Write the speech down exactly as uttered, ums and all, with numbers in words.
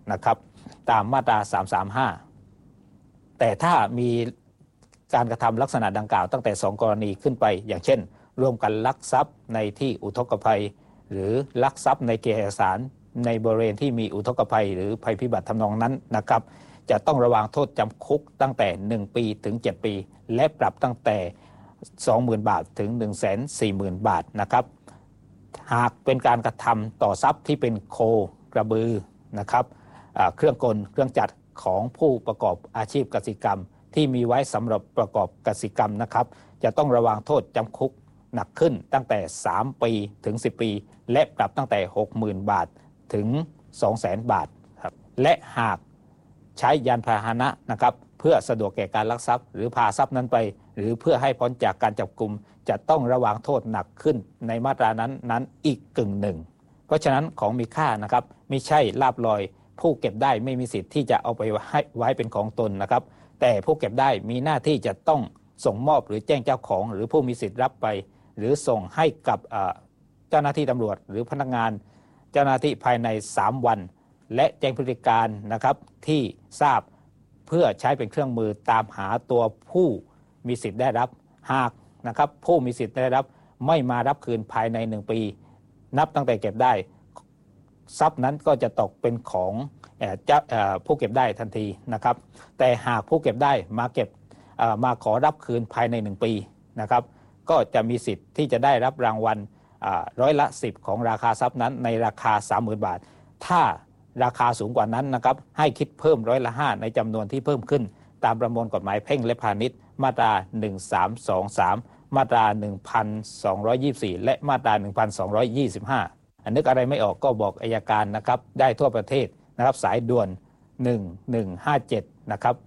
นะครับตามมาตราสามร้อยสามสิบห้าแต่ถ้ามีการกระทำลักษณะดังกล่าวตั้งแต่สองกรณีขึ้นไปอย่างเช่นร่วมกันลักทรัพย์ในที่อุทกภัยหรือลักทรัพย์ในเขตเอกสารในบริเวณที่มีอุทกภัยหรือภัยพิบัติทำนองนั้นนะครับจะต้องระวางโทษจำคุกตั้งแต่หนึ่งปีถึงเจ็ดปีและปรับตั้งแต่ สองหมื่น บาทถึง หนึ่งแสนสี่หมื่น บาทนะครับหากเป็นการกระทำต่อทรัพย์ที่เป็นโคกระบือนะครับเครื่องกลเครื่องจักรของผู้ประกอบอาชีพกสิกรรมที่มีไว้สำหรับประกอบกสิกรรมนะครับจะต้องระวางโทษจำคุกหนักขึ้นตั้งแต่สามปีถึงสิบปีและปรับตั้งแต่ หกหมื่น บาทถึง สองแสน บาทครับและหากใช้ยานพาหนะนะครับเพื่อสะดวกแก่การลักทรัพย์หรือพาทรัพย์นั้นไปหรือเพื่อให้พ้นจากการจับกุมจะต้องระวางโทษหนักขึ้นในมาตรานั้นนั้นอีกกึ่งหนึ่งเพราะฉะนั้นของมีค่านะครับไม่ใช่ลาภลอยผู้เก็บได้ไม่มีสิทธิ์ที่จะเอาไปให้ไว้เป็นของตนนะครับแต่ผู้เก็บได้มีหน้าที่จะต้องส่งมอบหรือแจ้งเจ้าของหรือผู้มีสิทธิ์รับไปหรือส่งให้กับเจ้าหน้าที่ตำรวจหรือพนักงานเจ้าหน้าที่ภายในสามวันและแจ้งพฤติการนะครับที่ทราบเพื่อใช้เป็นเครื่องมือตามหาตัวผู้มีสิทธิ์ได้รับหากนะครับผู้มีสิทธิ์ได้รับไม่มารับคืนภายในหนึ่งปีนับตั้งแต่เก็บได้ทรัพย์นั้นก็จะตกเป็นของเจ้าผู้เก็บได้ทันทีนะครับแต่หากผู้เก็บได้มาเก็บมาขอรับคืนภายในหนึ่งปีนะครับก็จะมีสิทธิ์ที่จะได้รับรางวัลร้อยละสิบของราคาทรัพย์นั้นในราคา สามหมื่น บาทถ้าราคาสูงกว่านั้นนะครับให้คิดเพิ่มร้อยละห้าในจำนวนที่เพิ่มขึ้นตามประมวลกฎหมายแพ่งและพาณิชย์มาตราหนึ่งสามสองสามมาตราหนึ่งพันสองร้อยยี่สิบสี่และมาตราหนึ่งพันสองร้อยยี่สิบห้าอันนึกอะไรไม่ออกก็บอกอัยการนะครับได้ทั่วประเทศนะครับสายด่วนหนึ่งหนึ่งห้าเจ็ดนะครับ